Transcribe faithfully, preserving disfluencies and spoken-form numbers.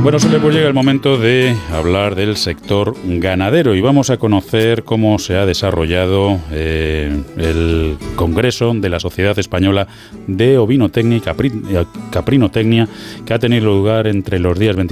Bueno, Soler, pues llega el momento de hablar del sector ganadero y vamos a conocer cómo se ha desarrollado eh, el Congreso de la Sociedad Española de Ovinotecnia y Capri, Caprinotecnia, que ha tenido lugar entre los días veinticuatro